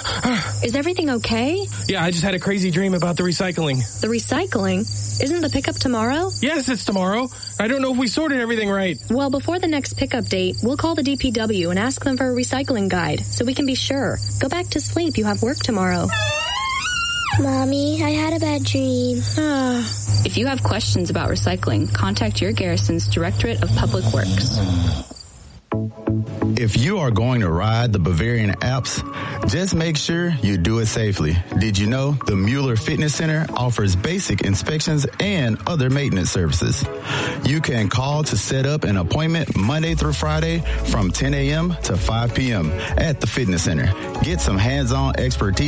Is everything okay? Yeah, I just had a crazy dream about the recycling. The recycling? Isn't the pickup tomorrow? Yes, it's tomorrow. I don't know if we sorted everything right. Well, before the next pickup date, we'll call the DPW and ask them for a recycling guide so we can be sure. Go back to sleep. You have work tomorrow. Mommy, I had a bad dream. If you have questions about recycling, contact your Garrison's Directorate of Public Works. If you are going to ride the Bavarian Alps, just make sure you do it safely. Did you know the Mueller Fitness Center offers basic inspections and other maintenance services? You can call to set up an appointment Monday through Friday from 10 a.m. to 5 p.m. at the fitness center. Get some hands-on expertise